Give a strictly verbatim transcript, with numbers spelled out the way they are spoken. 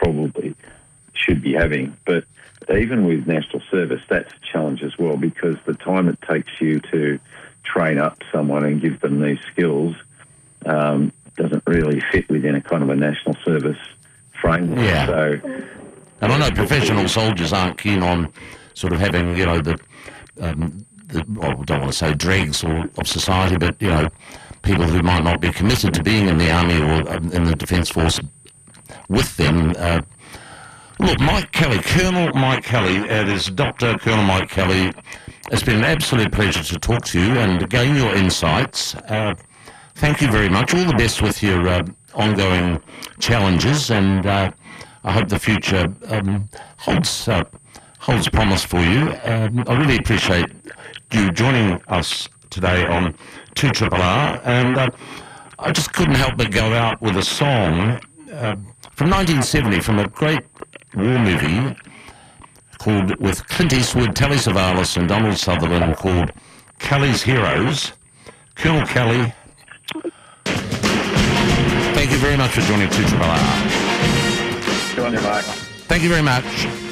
probably should be having. But even with national service, that's a challenge as well, because the time it takes you to train up someone and give them these skills um, doesn't really fit within a kind of a national service framework. Yeah. So, and I know professional soldiers aren't keen on sort of having, you know, the, um, the well, I don't want to say dregs or of society, but, you know, people who might not be committed to being in the Army or um, in the Defence Force with them. Uh, look, Mike Kelly, Colonel Mike Kelly, it is Doctor Colonel Mike Kelly. It's been an absolute pleasure to talk to you and gain your insights. Uh, thank you very much. All the best with your uh, ongoing challenges, and uh, I hope the future um, holds uh, holds promise for you. Um, I really appreciate you joining us today on two R R R, and uh, I just couldn't help but go out with a song uh, from nineteen seventy, from a great war movie called, with Clint Eastwood, Telly Savalas and Donald Sutherland, called Kelly's Heroes. Colonel Kelly, thank you very much for joining two R R R. Good on you, Mark. Thank you very much.